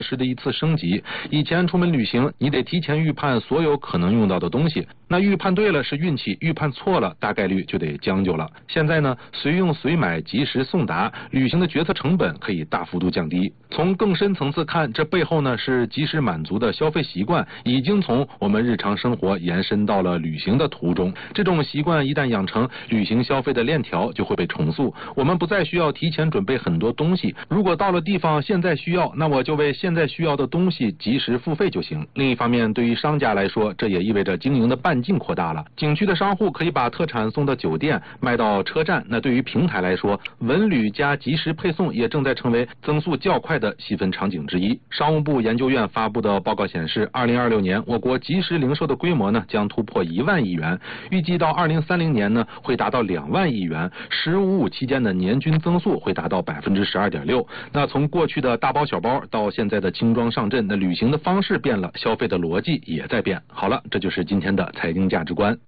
是的一次升级。以前出门旅行，你得提前预判所有可能用到的东西，那预判对了是运气，预判错了大概率就得将就了。现在呢，随用随买，及时送达，旅行的决策成本可以大幅度降低。从更深层次看，这背后呢是及时满足的消费习惯，已经从我们日常生活延伸到了旅行的途中。这种习惯一旦养成，旅行消费的链条就会被重塑。我们不再需要提前准备很多东西，如果到了地方现在需要，那我就为现在需要的东西及时付费就行。另一方面，对于商家来说，这也意味着经营的半径扩大了。景区的商户可以把特产送到酒店，卖到车站。那对于平台来说，文旅加及时配送也正在成为增速较快的细分场景之一。商务部研究院发布的报告显示，2026年我国即时零售的规模呢将突破1万亿元，预计到2030年呢会达到2万亿元，15期间的年均增速会达到12.6%。那从过去的大包小包到现在的轻装上阵，那旅行的方式变了，消费的逻辑也在变。好了，这就是今天的财经价值观。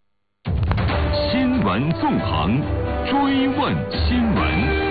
新闻纵横，追问新闻。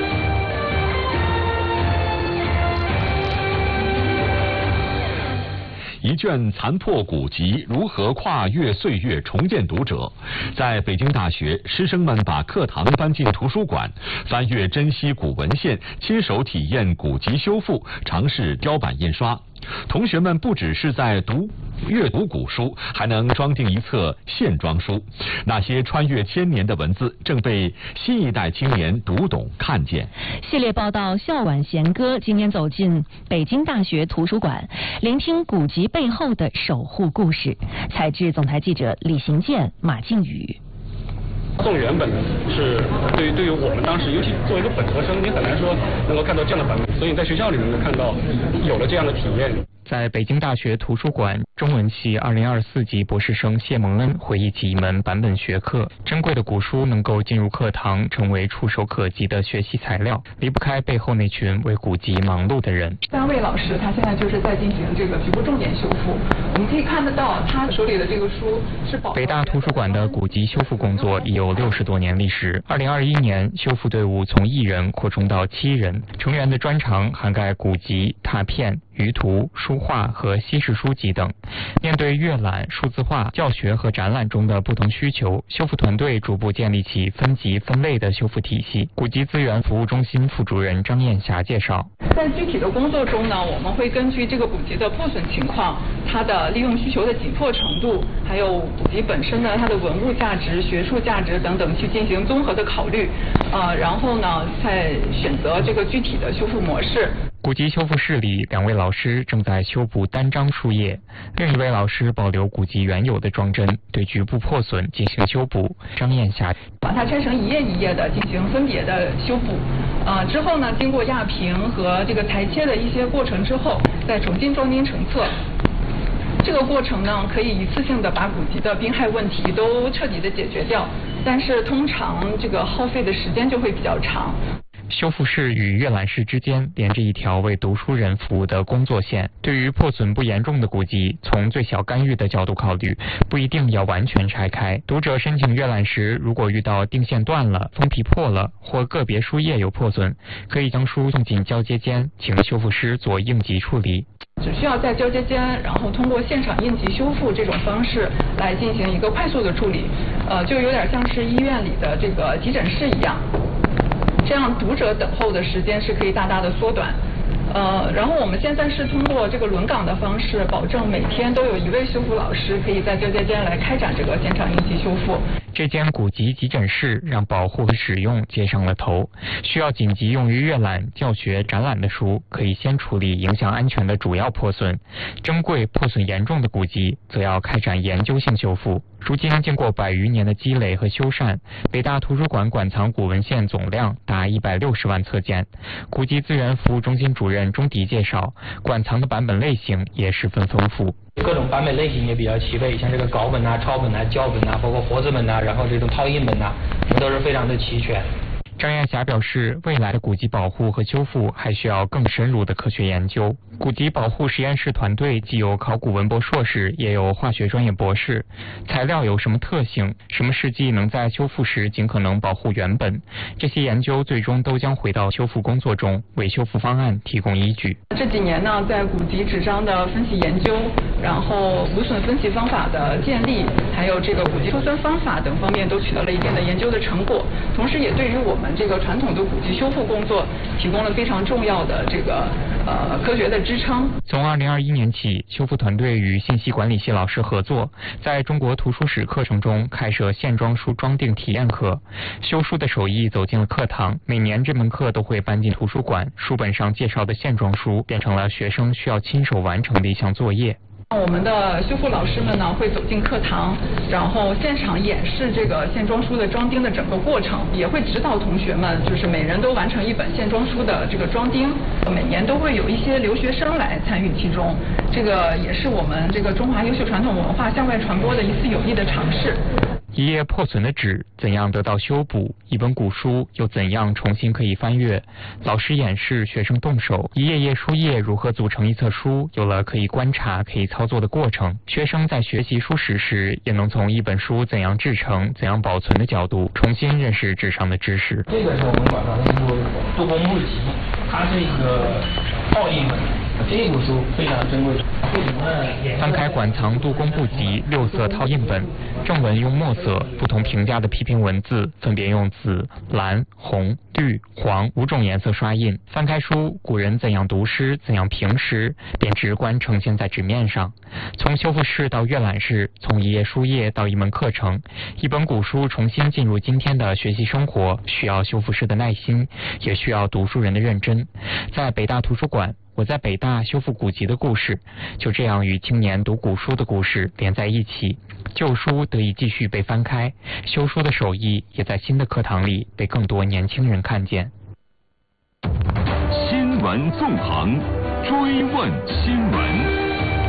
一卷残破古籍如何跨越岁月重建读者？在北京大学，师生们把课堂搬进图书馆，翻阅珍稀古文献，亲手体验古籍修复，尝试雕版印刷。同学们不只是在阅读古书，还能装订一册线装书。那些穿越千年的文字，正被新一代青年读懂看见。 系列报道《校馆弦歌》今天走进北京大学图书馆，聆听古籍背后的守护故事。采制总台记者李行健、马靖宇。 送原本是对于我们当时，尤其作为一个本科生，你很难说能够看到这样的版本，所以你在学校里面能看到有了这样的体验。 在北京大学图书馆中文系2024级博士生谢蒙恩回忆起一门版本学科，珍贵的古书能够进入课堂，成为触手可及的学习材料，离不开背后那群为古籍忙碌的人。 3位老师他现在就是在进行这个局部重点修复，我们可以看得到他手里的这个书是北大图书馆的古籍修复工作已有60多年历史。2021年，修复队伍从1人扩充到7人，成员的专长涵盖古籍、拓片、舆图、书画和西式书籍等。面对阅览、数字化、教学和展览中的不同需求，修复团队逐步建立起分级分类的修复体系。古籍资源服务中心副主任张艳霞介绍， 在具体的工作中呢，我们会根据这个古籍的破损情况、它的利用需求的紧迫程度，还有古籍本身的它的文物价值、学术价值等等去进行综合的考虑，然后呢再选择这个具体的修复模式。 古籍修复室里，2位老师正在修补单张书页，另一位老师保留古籍原有的装帧，对局部破损进行修补。张艳霞把它拆成一页一页的进行分别的修补，之后呢，经过压平和这个裁切的一些过程之后，再重新装订成册。这个过程呢，可以一次性的把古籍的病害问题都彻底的解决掉，但是通常这个耗费的时间就会比较长。 修复室与阅览室之间连着一条为读书人服务的工作线。对于破损不严重的古籍，从最小干预的角度考虑，不一定要完全拆开。读者申请阅览时，如果遇到定线断了、封皮破了或个别书页有破损，可以将书送进交接间，请修复师做应急处理。 只需要在交接间，然后通过现场应急修复这种方式来进行一个快速的处理，就有点像是医院里的这个急诊室一样。这样读者等候的时间是可以大大的缩短。然后我们现在是通过这个轮岗的方式，保证每天都有1位修复老师可以在交接间来开展这个现场应急修复。 这间古籍急诊室让保护和使用接上了头。需要紧急用于阅览、教学、展览的书，可以先处理影响安全的主要破损；珍贵、破损严重的古籍，则要开展研究性修复。如今经过100余年的积累和修缮，北大图书馆馆藏古文献总量达160万册件。古籍资源服务中心主任钟迪介绍，馆藏的版本类型也十分丰富。 各种版本类型也比较齐备，像这个稿本啊、抄本啊、校本啊，包括活字本啊，然后这种拓印本啊，都是非常的齐全。 张艳霞表示，未来的古籍保护和修复还需要更深入的科学研究。古籍保护实验室团队既有考古文博硕士，也有化学专业博士。材料有什么特性？什么试剂能在修复时尽可能保护原本？这些研究最终都将回到修复工作中，为修复方案提供依据。 这几年呢，在古籍纸张的分析研究，然后无损分析方法的建立，还有这个古籍抽丝方法等方面都取得了一定的研究的成果，同时也对于我们这个传统的古籍修复工作提供了非常重要的这个科学的支撑。 从2021年起，修复团队与信息管理系老师合作，在中国图书史课程中开设线装书装订体验课，修书的手艺走进了课堂。每年这门课都会搬进图书馆，书本上介绍的线装书变成了学生需要亲手完成的一项作业。 我们的修复老师们呢会走进课堂，然后现场演示这个线装书的装订的整个过程，也会指导同学们，就是每人都完成一本线装书的这个装订。每年都会有一些留学生来参与其中，这个也是我们这个中华优秀传统文化向外传播的一次有益的尝试。 一页破损的纸怎样得到修补？一本古书又怎样重新可以翻阅？老师演示，学生动手，一页页书页如何组成一册书，有了可以观察、可以操作的过程。学生在学习书史时，也能从一本书怎样制成、怎样保存的角度，重新认识纸上的知识。 这个是我们馆上的一部杜工部集，它是一个奥印本。这部书非常珍贵，为什么呢？ 翻开馆藏杜工部集6色套印本，正文用墨色，不同评价的批评文字分别用紫、蓝、红、绿、黄5种颜色刷印。翻开书，古人怎样读诗，怎样评诗，便直观呈现在纸面上。从修复室到阅览室，从一页书页到一门课程，一本古书重新进入今天的学习生活，需要修复师的耐心，也需要读书人的认真。在北大图书馆，我在北大修复古籍的故事，就这样与青年读古书的故事连在一起。旧书得以继续被翻开，修书的手艺也在新的课堂里被更多年轻人看见。 新闻纵横，追问新闻。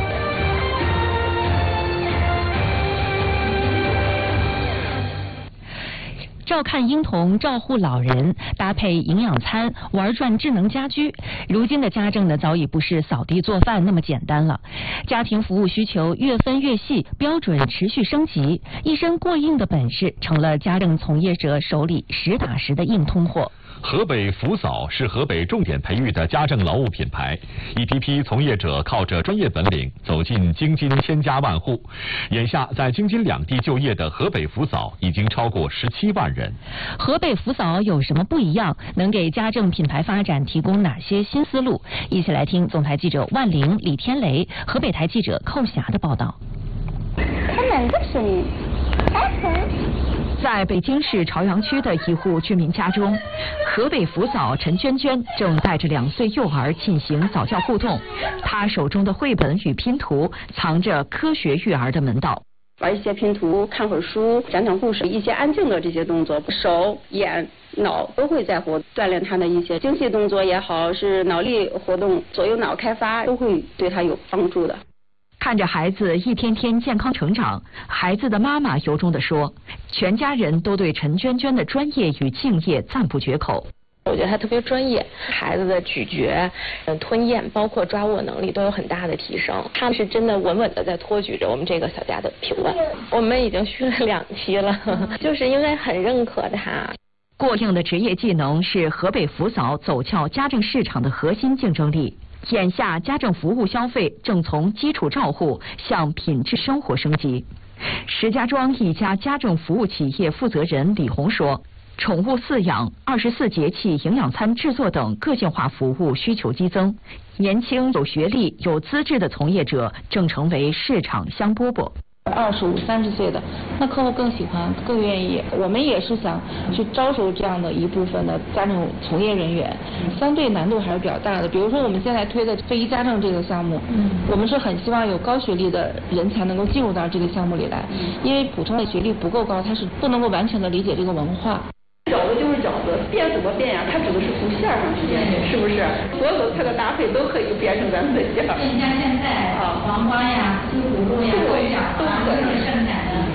照看婴童，照护老人，搭配营养餐，玩转智能家居。如今的家政呢，早已不是扫地做饭那么简单了。家庭服务需求越分越细，标准持续升级，一身过硬的本事成了家政从业者手里实打实的硬通货。 河北福嫂是河北重点培育的家政劳务品牌，一批批从业者靠着专业本领走进京津千家万户。眼下在京津两地就业的河北福嫂已经超过17万人。 河北福嫂有什么不一样？能给家政品牌发展提供哪些新思路？一起来听总台记者万玲、李天雷、河北台记者寇霞的报道。 开门的声音，开门。 在北京市朝阳区的一户居民家中，河北福嫂陈娟娟正带着2岁幼儿进行早教互动。她手中的绘本与拼图藏着科学育儿的门道。 玩一些拼图，看会儿书，讲讲故事，一些安静的这些动作，手、眼、脑都会在活，锻炼他的一些精细动作也好，是脑力活动、左右脑开发，都会对他有帮助的。 看着孩子一天天健康成长，孩子的妈妈由衷地说，全家人都对陈娟娟的专业与敬业赞不绝口。 我觉得他特别专业，孩子的咀嚼、吞咽，包括抓握能力都有很大的提升。他们是真的稳稳的在托举着我们这个小家的平稳。我们已经续了2期了，就是因为很认可他。 过硬的职业技能是河北福嫂走俏家政市场的核心竞争力。眼下家政服务消费正从基础照护向品质生活升级。石家庄一家家政服务企业负责人李红说，宠物饲养、24节气营养餐制作等个性化服务需求激增，年轻有学历有资质的从业者正成为市场香饽饽。 25、30岁的，那客户更喜欢、更愿意。我们也是想去招收这样的一部分的家政从业人员，相对难度还是比较大的。比如说我们现在推的非遗家政这个项目，我们是很希望有高学历的人才能够进入到这个项目里来，因为普通的学历不够高，他是不能够完全的理解这个文化。 饺子就是饺子，变怎么变呀？它指的是从馅上去变，是不是？所有的菜的搭配都可以变成咱们的馅。 你像现在黄瓜呀、西葫芦呀、豆角啊，都是盛产的。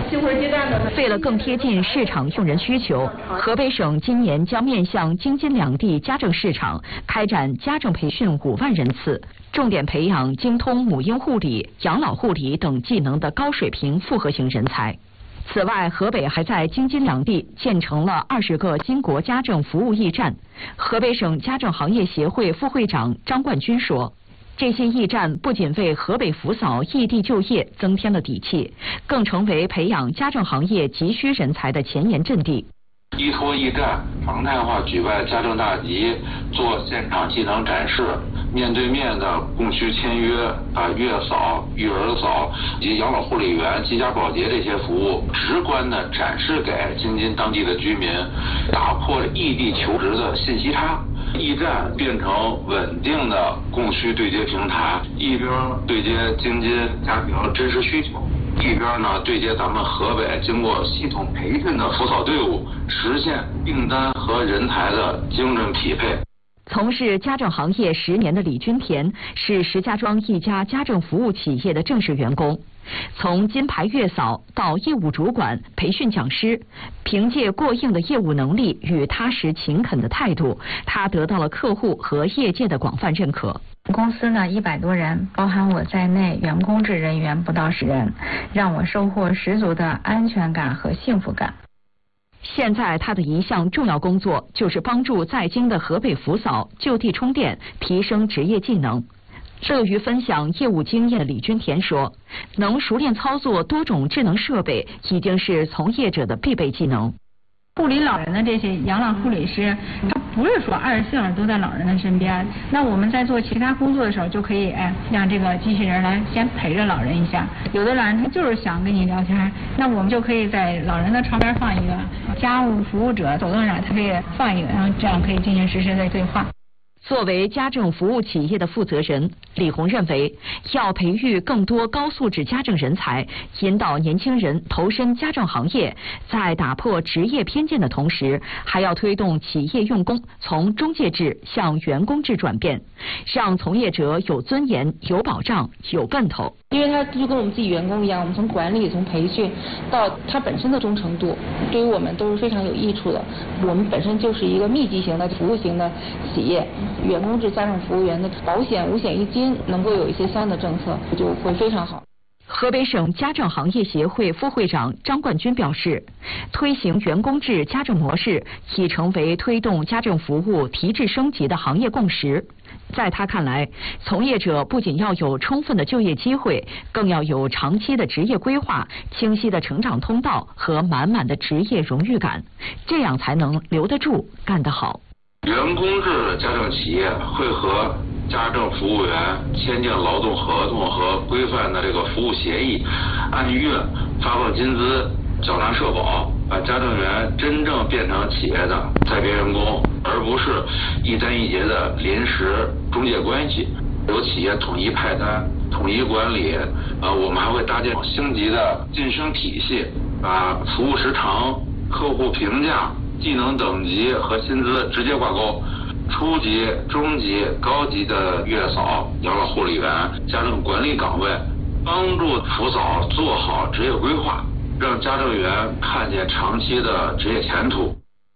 西红柿鸡蛋的。 为了更贴近市场用人需求，河北省今年将面向京津两地家政市场开展家政培训5万人次，重点培养精通母婴护理、养老护理等技能的高水平复合型人才。此外，河北还在京津两地建成了20个金国家政服务驿站。河北省家政行业协会副会长张冠军说，这些驿站不仅为河北扶嫂异地就业增添了底气，更成为培养家政行业急需人才的前沿阵地。 依托驿站常态化举办家政大集，做现场技能展示，面对面的供需签约，把月嫂、育儿嫂及养老护理员、居家保洁这些服务直观的展示给京津当地的居民，打破异地求职的信息差。驿站变成稳定的供需对接平台，一边对接京津家庭真实需求，一边呢对接咱们河北经过系统培训的扶嫂队伍，实现订单和人才的精准匹配。 从事家政行业10年的李君田是石家庄一家家政服务企业的正式员工。从金牌月嫂到业务主管、培训讲师，凭借过硬的业务能力与踏实勤恳的态度，他得到了客户和业界的广泛认可。 公司呢100多人，包含我在内，员工制人员不到10人，让我收获十足的安全感和幸福感。 现在他的一项重要工作就是帮助在京的河北扶嫂就地充电，提升职业技能。乐于分享业务经验的李君田说，能熟练操作多种智能设备已经是从业者的必备技能。 护理老人的这些养老护理师，他不是说24小时都在老人的身边，那我们在做其他工作的时候就可以让这个机器人来先陪着老人一下。有的老人他就是想跟你聊天，那我们就可以在老人的床边放一个家务服务者走动上，他可以放一个，然后这样可以进行实时的对话。 作为家政服务企业的负责人，李红认为，要培育更多高素质家政人才，引导年轻人投身家政行业，在打破职业偏见的同时，还要推动企业用工从中介制向员工制转变，让从业者有尊严、有保障、有奔头。 因为他就跟我们自己员工一样，我们从管理、从培训到他本身的忠诚度，对于我们都是非常有益处的。我们本身就是一个密集型的服务型的企业，员工制家政服务员的保险5险1金能够有一些相应的政策，就会非常好。 河北省家政行业协会副会长张冠军表示，推行员工制家政模式已成为推动家政服务提质升级的行业共识。在他看来，从业者不仅要有充分的就业机会，更要有长期的职业规划、清晰的成长通道和满满的职业荣誉感，这样才能留得住、干得好。 员工制家政企业会和家政服务员签订劳动合同和规范的这个服务协议，按月发放薪资、缴纳社保，把家政员真正变成企业的在编员工，而不是一单一结的临时中介关系。由企业统一派单、统一管理。我们还会搭建星级的晋升体系，把服务时长、客户评价、技能等级和薪资直接挂钩。初级、中级、高级的月嫂、养老护理员、家政管理岗位，帮助扶嫂做好职业规划，让家政员看见长期的职业前途。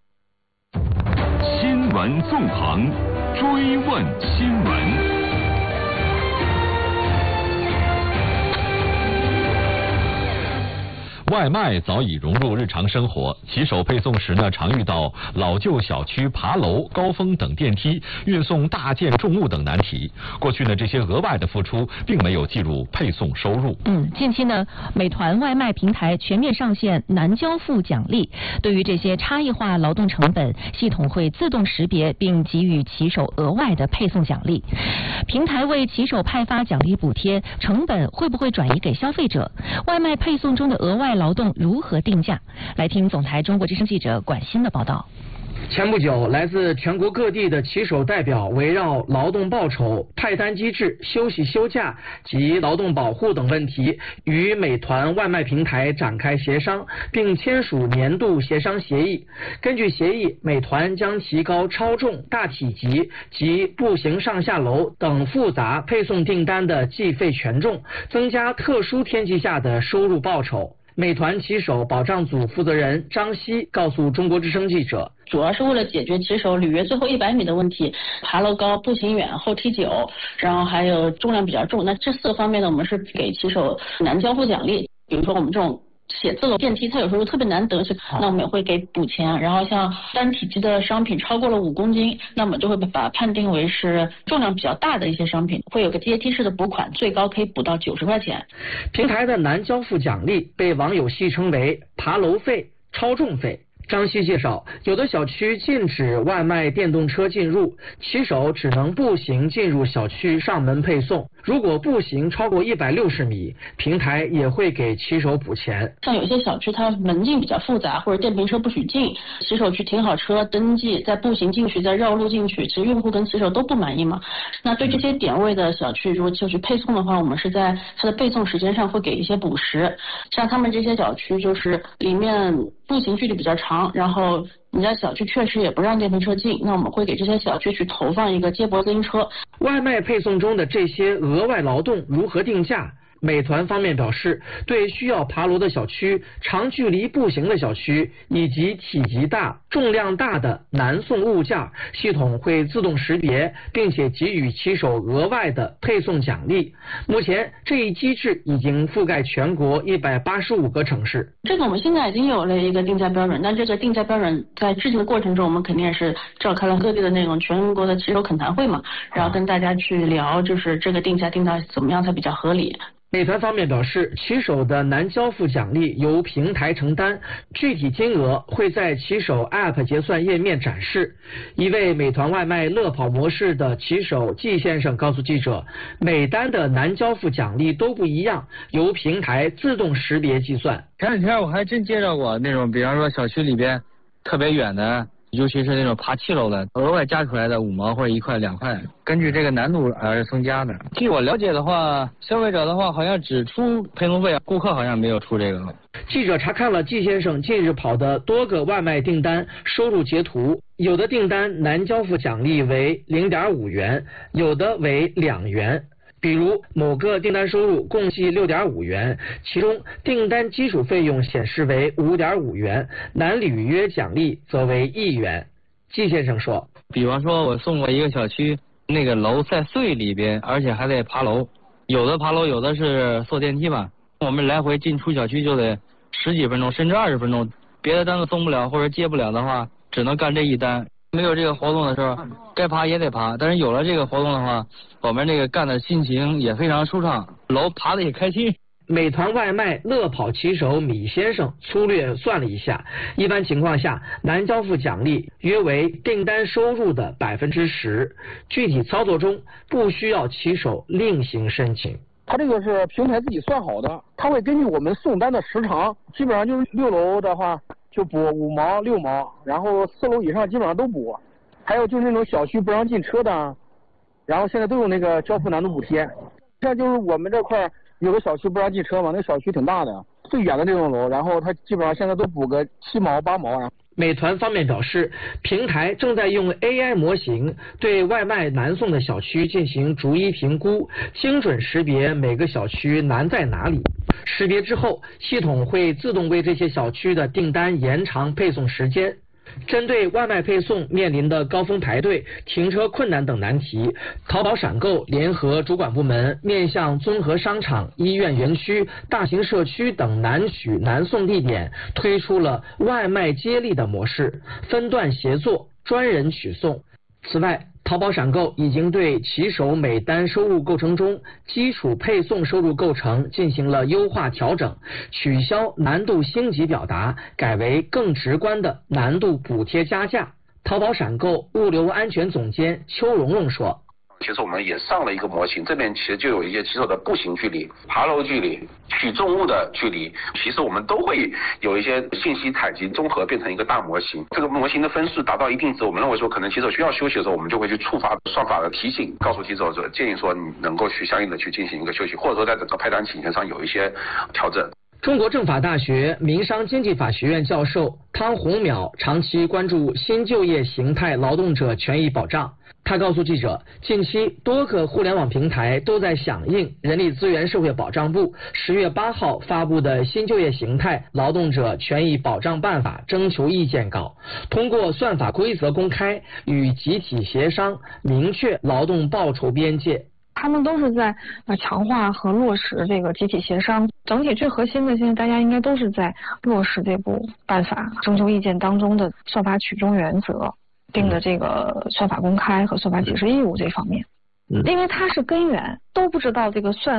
新闻纵横，追问新闻。外卖早已融入日常生活，骑手配送时呢，常遇到老旧小区爬楼、高峰等电梯、运送大件重物等难题。过去呢，这些额外的付出并没有计入配送收入。 近期呢，美团外卖平台全面上线难交付奖励，对于这些差异化劳动成本，系统会自动识别并给予骑手额外的配送奖励。平台为骑手派发奖励补贴，成本会不会转移给消费者？外卖配送中的额外劳动如何定价？来听总台中国之声记者管欣的报道。 前不久，来自全国各地的骑手代表围绕劳动报酬、派单机制、休息休假及劳动保护等问题，与美团外卖平台展开协商，并签署年度协商协议。根据协议，美团将提高超重、大体积及步行上下楼等复杂配送订单的计费权重，增加特殊天气下的收入报酬。 美团骑手保障组负责人张希告诉中国之声记者， 主要是为了解决骑手履约最后100米的问题，爬楼高、步行远、后踢久，然后还有重量比较重。那这4个方面呢，我们是给骑手难交付奖励。比如说我们这种写字楼电梯，它有时候特别难得，那我们也会给补钱。然后像单体积的商品超过了5公斤，那我们就会把它判定为是重量比较大的一些商品，会有个阶梯式的补款，最高可以补到90块钱。 平台的难交付奖励被网友戏称为爬楼费、超重费。张希介绍，有的小区禁止外卖电动车进入，骑手只能步行进入小区上门配送。如果步行超过160米，平台也会给骑手补钱。 像有些小区它门禁比较复杂，或者电瓶车不许进，骑手去停好车登记，再步行进去，再绕路进去，其实用户跟骑手都不满意嘛。那对这些点位的小区，如果就去配送的话，我们是在它的配送时间上会给一些补时。像他们这些小区就是里面步行距离比较长，然后你家小区确实也不让电瓶车进，那我们会给这些小区去投放一个接驳自行车。 外卖配送中的这些额外劳动如何定价？美团方面表示，对需要爬楼的小区、长距离步行的小区以及体积大、重量大的难送物件，系统会自动识别，并且给予骑手额外的配送奖励。目前这一机制已经覆盖全国185个城市。 这个我们现在已经有了一个定价标准，但这个定价标准在制定的过程中，我们肯定也是召开了各地的那种全国的骑手恳谈会嘛，然后跟大家去聊，就是这个定价定到怎么样才比较合理。 美团方面表示，骑手的难交付奖励由平台承担，具体金额会在骑手 App 结算页面展示。一位美团外卖乐跑模式的骑手季先生告诉记者，每单的难交付奖励都不一样，由平台自动识别计算。 前两天我还真接到过那种，比方说小区里边特别远的，尤其是那种爬7楼的，额外加出来的5毛或者1块2块，根据这个难度而增加的。据我了解的话，消费者的话好像只出配送费，顾客好像没有出这个。 记者查看了季先生近日跑的多个外卖订单收入截图，有的订单难交付奖励为0.5元，有的为2元。比如某个订单收入共计6.5元，其中订单基础费用显示为5.5元，难履约奖励则为1元。季先生说， 比方说我送过一个小区，那个楼在隧里边，而且还得爬楼，有的爬楼，有的是坐电梯吧，我们来回进出小区就得10几分钟甚至20分钟，别的单子送不了或者接不了的话，只能干这一单。没有这个活动的时候，该爬也得爬，但是有了这个活动的话，我们这个干的心情也非常舒畅，楼爬得也开心。 美团外卖乐跑骑手米先生粗略算了一下，一般情况下难交付奖励约为订单收入的10%，具体操作中不需要骑手另行申请。 它这个是平台自己算好的，它会根据我们送单的时长，基本上就是6楼的话就补5毛6毛，然后4楼以上基本上都补。还有就是那种小区不让进车的，然后现在都有那个交付难度补贴。像就是我们这块有个小区不让进车嘛，那个小区挺大的，最远的那种楼，然后它基本上现在都补个7毛8毛啊。 美团方面表示，平台正在用 AI 模型对外卖难送的小区进行逐一评估，精准识别每个小区难在哪里。识别之后，系统会自动为这些小区的订单延长配送时间。针对外卖配送面临的高峰排队、停车困难等难题，淘宝闪购联合主管部门面向综合商场、医院园区、大型社区等难取难送地点，推出了外卖接力的模式，分段协作，专人取送。此外，淘宝闪购已经对骑手每单收入构成中基础配送收入构成进行了优化调整，取消难度星级表达，改为更直观的难度补贴加价。淘宝闪购物流安全总监邱蓉蓉说， 其实我们也上了一个模型，这边其实就有一些骑手的步行距离、爬楼距离、取重物的距离，其实我们都会有一些信息采集综合变成一个大模型。这个模型的分数达到一定值，我们认为说可能骑手需要休息的时候，我们就会去触发算法的提醒，告诉骑手说建议说你能够去相应的去进行一个休息，或者说在整个派单请求上有一些调整。 中国政法大学民商经济法学院教授汤洪淼长期关注新就业形态劳动者权益保障。 他告诉记者，近期多个互联网平台都在响应人力资源社会保障部10月8号发布的新就业形态劳动者权益保障办法征求意见稿，通过算法规则公开与集体协商，明确劳动报酬边界。 他们都是在强化和落实这个集体协商，整体最核心的现在大家应该都是在落实这部办法征求意见当中的算法取中原则定的这个算法公开和算法解释义务这方面，因为它是根源，都不知道这个算